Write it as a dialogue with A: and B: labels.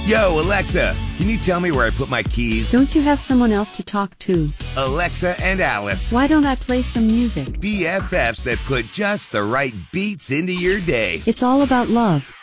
A: Yo, Alexa, can you tell me where I put my keys?
B: Don't you have someone else to talk to?
A: Alexa and Alice,
B: Why don't I play some music?
A: BFFs that put just the right beats into your day.
B: It's all about love.